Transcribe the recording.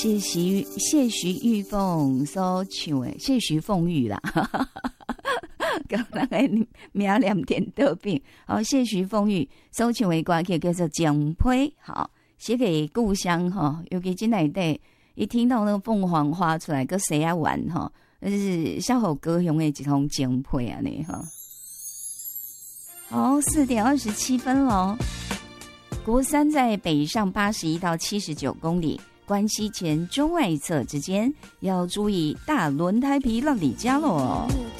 谢徐玉凤所唱的，谢徐凤玉啦，刚那个名念点豆饼，好，谢徐凤玉所唱的歌曲叫做《奖杯》，好，写给故乡哈，尤其今内底一听到那个凤凰花出来，跟谁啊玩哈，那是小好高雄的一通奖杯啊你哈。好，4点27分喽。国三在北上81到79公里。关西前中外侧之间要注意大轮胎皮让你加喽。